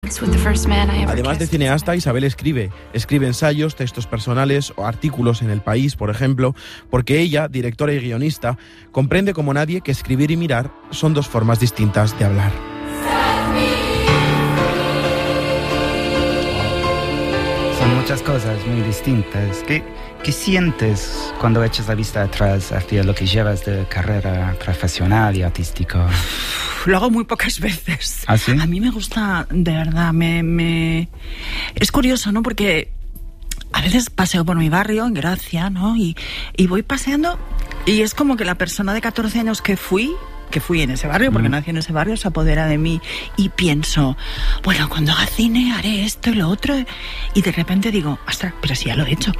Además de cineasta, Isabel escribe ensayos, textos personales o artículos en El País, por ejemplo, porque ella, directora y guionista, comprende como nadie que escribir y mirar son dos formas distintas de hablar. Son muchas cosas muy distintas. ¿Qué sientes cuando echas la vista atrás hacia lo que llevas de carrera profesional y artística? Lo hago muy pocas veces. ¿Ah, sí? A mí me gusta, de verdad, es curioso, ¿no? Porque a veces paseo por mi barrio, en Gracia, ¿no? Y voy paseando y es como que la persona de 14 años que fui en ese barrio, porque nací en ese barrio, se apodera de mí y pienso, bueno, cuando haga cine haré esto y lo otro, y de repente digo, ostras, pero si ya lo he hecho.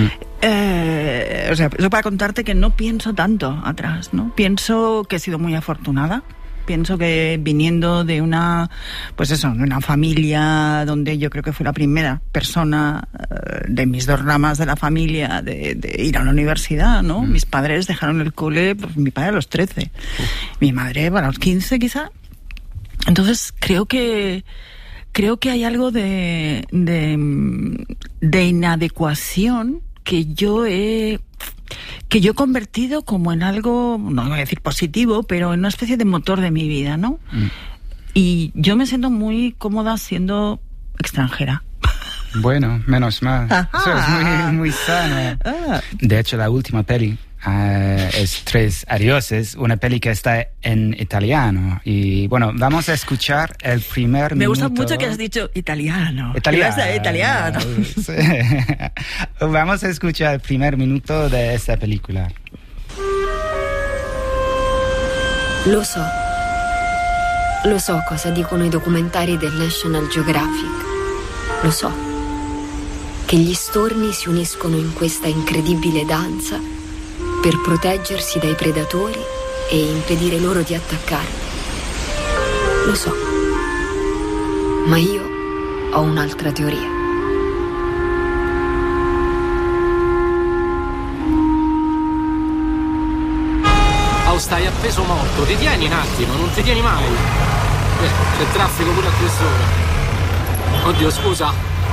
O sea, eso para contarte que no pienso tanto atrás, ¿no? Pienso que he sido muy afortunada. Pienso que viniendo de una familia donde yo creo que fui la primera persona de mis dos ramas de la familia de ir a la universidad, ¿no? Mis padres dejaron el cole, pues, mi padre a los 13, mi madre a los 15 quizá. Entonces creo que hay algo de inadecuación que yo he convertido como en algo, no voy a decir positivo, pero en una especie de motor de mi vida, ¿no? Y yo me siento muy cómoda siendo extranjera. Bueno, menos mal. Eso es muy, muy sano. De hecho, la última peli es Tres Adioses, una peli que está en italiano. Y bueno, vamos a escuchar el primer minuto. Me gusta mucho que has dicho italiano. Italiano. Sí. Vamos a escuchar el primer minuto de esta película. Lo so cosa dicono i documentari del National Geographic. Lo so che gli stormi si uniscono in questa incredibile danza per proteggersi dai predatori e impedire loro di attaccarli. Lo so, ma io ho un'altra teoria. Oh, stai appeso morto, ti tieni un attimo, non ti tieni mai. C'è traffico pure a quest'ora. Oddio, scusa.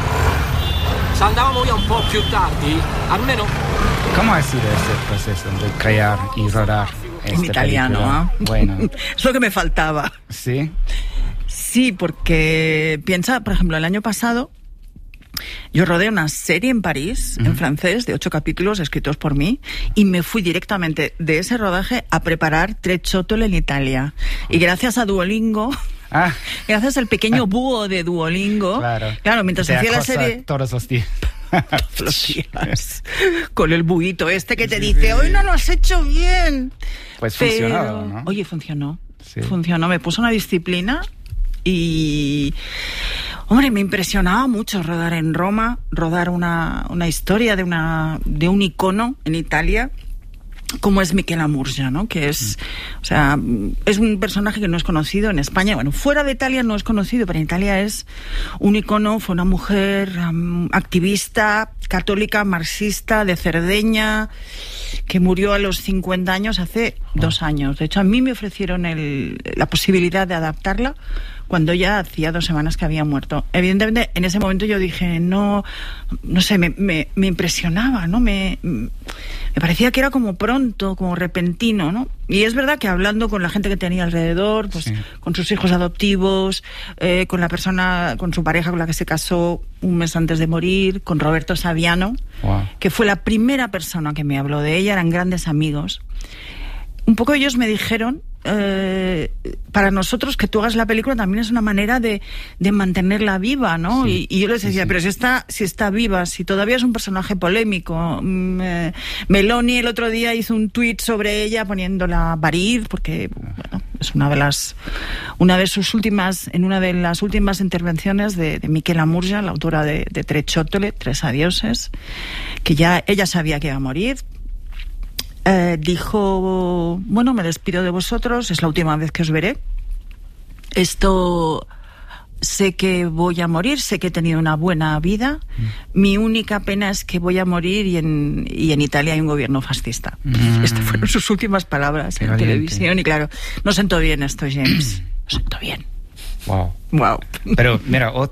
Se andavamo via un po' più tardi, almeno... ¿Cómo ha sido ese proceso de crear y rodar en italiano, película? Bueno. Es lo que me faltaba. ¿Sí? Sí, porque piensa, por ejemplo, el año pasado yo rodé una serie en París, en francés, de 8 capítulos escritos por mí, y me fui directamente de ese rodaje a preparar Tre Ciotole en Italia. Y gracias a Duolingo... Gracias al pequeño búho de Duolingo. Claro, mientras hacía la serie... Todos los días. Todos los días. Con el buito este que te dice, hoy no lo has hecho bien. Pues funcionó, ¿no? Oye, funcionó. Sí. Funcionó. Me puso una disciplina y... Hombre, me impresionaba mucho rodar en Roma, rodar una historia de un icono en Italia, como es Michela Murgia, ¿no? Que es, o sea, es un personaje que no es conocido en España. Bueno, fuera de Italia no es conocido, pero en Italia es un icono. Fue una mujer activista, católica, marxista, de Cerdeña, que murió a los 50 años hace 2 años. De hecho, a mí me ofrecieron la posibilidad de adaptarla cuando ya hacía 2 semanas que había muerto. Evidentemente, en ese momento yo dije, no sé, me impresionaba, ¿no? Me parecía que era como pronto, como repentino, ¿no? Y es verdad que hablando con la gente que tenía alrededor, pues con sus hijos adoptivos, con su pareja con la que se casó un mes antes de morir, con Roberto Saviano, que fue la primera persona que me habló de ella, eran grandes amigos. Un poco ellos me dijeron, para nosotros que tú hagas la película también es una manera de mantenerla viva, ¿no? Sí, y yo les decía, pero si está viva, si todavía es un personaje polémico. Meloni el otro día hizo un tuit sobre ella poniéndola a parir, porque bueno, es una de las últimas intervenciones de Michela Murgia, la autora de Tre Ciotole, Tres Adioses, que ya ella sabía que iba a morir. Dijo, bueno, me despido de vosotros, es la última vez que os veré. Sé que voy a morir, sé que he tenido una buena vida. Mi única pena es que voy a morir y en Italia hay un gobierno fascista. Estas fueron sus últimas palabras en televisión. Y claro, no sentó bien esto, James. No sentó bien. Wow. Pero mira,